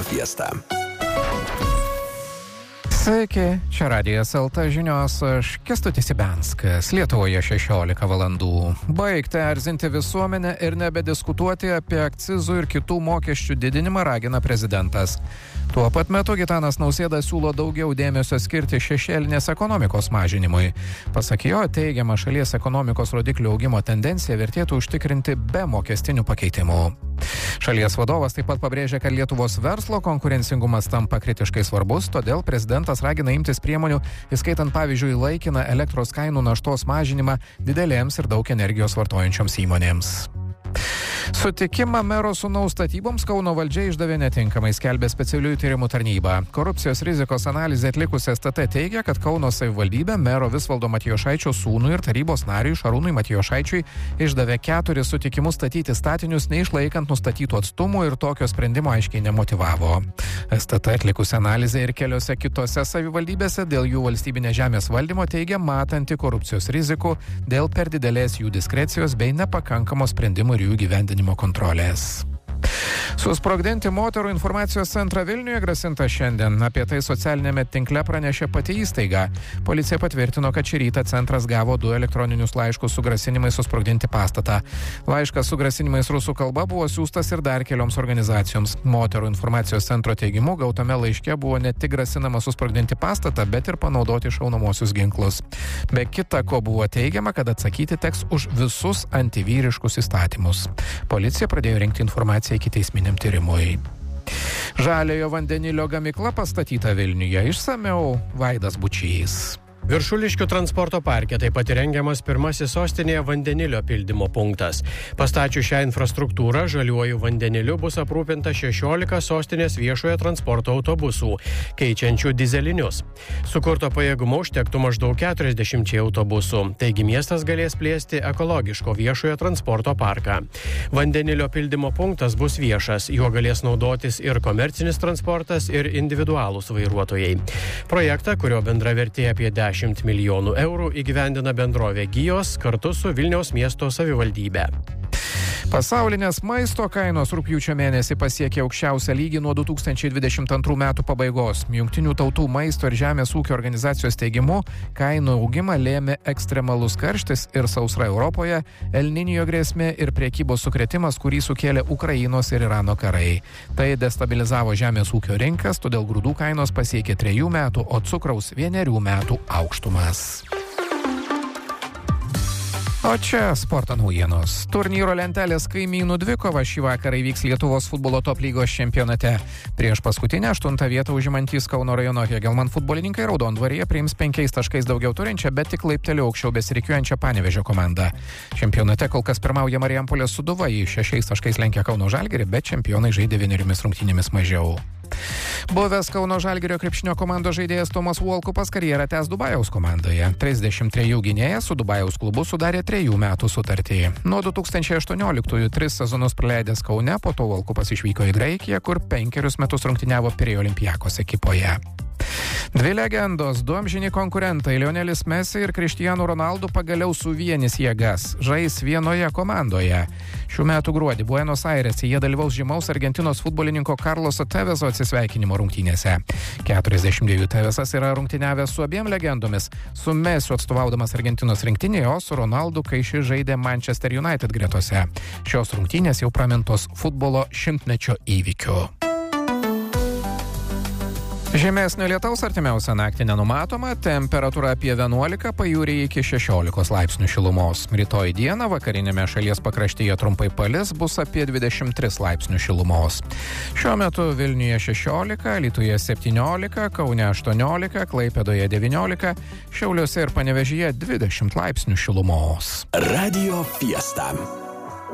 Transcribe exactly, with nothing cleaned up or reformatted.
Fiesta. Sveiki, čia Radijas L T žinios, aš Kęstutis Ibenskas, Lietuvoje šešiolika valandų. Baigti erzinti visuomenę ir nebediskutuoti apie akcizų ir kitų mokesčių didinimą ragina prezidentas. Tuo pat metu Gitanas Nausėda siūlo daugiau dėmesio skirti šešėlinės ekonomikos mažinimui. Pasak jo, teigiamą šalies ekonomikos rodiklių augimo tendenciją vertėtų užtikrinti be mokestinių pakeitimų. Šalies vadovas taip pat pabrėžia, kad Lietuvos verslo konkurencingumas tampa kritiškai svarbus, todėl prezidentas ragina imtis priemonių, įskaitant pavyzdžiui laikiną elektros kainų naštos mažinimą didelėms ir daug energijos vartojančioms įmonėms. Sutikimą mero sūnaus statyboms Kauno valdžia išdavė netinkamai, skelbė specialiųjų tyrimų tarnyba. Korupcijos rizikos analizę atlikusi S T T teigia, kad Kauno savivaldybė mero Visvaldo Matijošaičio sūnui ir tarybos nariui Šarūnui Matijošaičiui išdavė keturis sutikimus statyti statinius, neišlaikant nustatytų atstumų, ir tokio sprendimo aiškiai nemotivavo. S T T atlikusi analizę ir keliose kitose savivaldybėse dėl jų valstybinės žemės valdymo teigia matanti korupcijos rizikų dėl per didelės jų diskrecijos bei nepakankamo sprendimų ir jų gyvendinimo kontrolės. Susprogdinti moterų informacijos centrą Vilniuje grasinta šiandien. Apie tai socialinėme tinkle pranešė pati įstaiga. Policija patvirtino, kad šį rytą centras gavo du elektroninius laiškus su grasinimais susprogdinti pastatą. Laiškas su grasinimais rusų kalba buvo siųstas ir dar kelioms organizacijoms. Moterų informacijos centro teigimu, gautame laiške buvo ne tik grasinama susprogdinti pastatą, bet ir panaudoti šaunamosius ginklus. Be kita ko buvo teigiama, kad atsakyti teks už visus antivyriškus įstatymus. Policija pradėjo rinkti informaciją iki teisminiam tyrimui. Žaliojo vandenilio gamykla pastatyta Vilniuje. Išsamiau Vaidas Bučys. Viršuliškių transporto parke taip pat įrengiamas pirmasis sostinėje vandenilio pildymo punktas. Pastačius šią infrastruktūrą, žaliuoju vandeniliu bus aprūpinta šešiolika sostinės viešojo transporto autobusų, keičiančių dizelinius. Sukurto pajėgumo užtektų maždaug keturiasdešimčiai autobusų, taigi miestas galės plėsti ekologiško viešojo transporto parką. Vandenilio pildymo punktas bus viešas, juo galės naudotis ir komercinis transportas, ir individualūs vairuotojai. Projektą, kurio bendra vertė apie dešimt milijonų eurų, įgyvendina bendrovė Gijos kartu su Vilniaus miesto savivaldybe. Pasaulinės maisto kainos rugpjūčio mėnesį pasiekė aukščiausią lygį nuo du tūkstančiai dvidešimt antrų metų pabaigos. Jungtinių tautų maisto ir žemės ūkio organizacijos teigimu, kainų augimą lėmė ekstremalus karštis ir sausra Europoje, El Niño grėsmė ir prekybos sukrėtimas, kurį sukėlė Ukrainos ir Irano karai. Tai destabilizavo žemės ūkio rinkas, todėl grūdų kainos pasiekė trejų metų, o cukraus vienerių metų aukštumas. O čia sporto naujienos. Turnyro lentelės kaimynų dvikova šį vakarą įvyks Lietuvos futbolo top lygos čempionate. Prieš paskutinę aštuntą vietą užimantys Kauno rajono Hegelman futbolininkai Raudondvaryje priims penkiais taškais daugiau turinčią, bet tik laipteliu aukščiau besirikiuojančią Panevėžio komandą. Čempionate kol kas pirmauja Marijampolės Sūduva, ji šešiais taškais lenkia Kauno Žalgirį, bet čempionai žaidė vieneriomis rungtynėmis mažiau. Buvęs Kauno Žalgirio krepšinio komandos žaidėjas Tomas Volkupas karjerą tęs Dubajaus komandoje. trisdešimt trejų gynėjas su Dubajaus klubu sudarė trejų metų sutartį. Nuo du tūkstančiai aštuonioliktųjų tris sezonus praleidęs Kaune, po to Volkupas išvyko į Graikiją, kur penkerius metus rungtyniavo Pirėjo Olympiakos ekipoje. Dvi legendos, du amžini konkurentai Lionelis Messi ir Cristiano Ronaldo pagaliau suvienys jėgas, žais vienoje komandoje. Šių metų gruodį Buenos Airėse jie dalyvaus žymaus Argentinos futbolininko Carloso Teveso atsisveikinimo rungtynėse. keturiasdešimt dviejų Tevesas yra rungtyniavęs su abiem legendomis, su Messiu atstovaudamas Argentinos rinktinėje, o su Ronaldu, kai šis žaidė Manchester United gretose. Šios rungtynės jau pramintos futbolo šimtmečio įvykiu. Žemesnio lietaus artimiausią naktį nenumatoma, temperatūra apie vienuolika, pajūryje iki šešiolikos laipsnių šilumos. Rytoj dieną vakarinėme šalies pakraštyje trumpai palis, bus apie dvidešimt tris laipsnių šilumos. Šiuo metu Vilniuje šešiolika, Alytuje septyniolika, Kaune aštuoniolika, Klaipėdoje devyniolika, Šiauliuose ir Panevėžyje dvidešimt laipsnių šilumos. Radio Fiesta.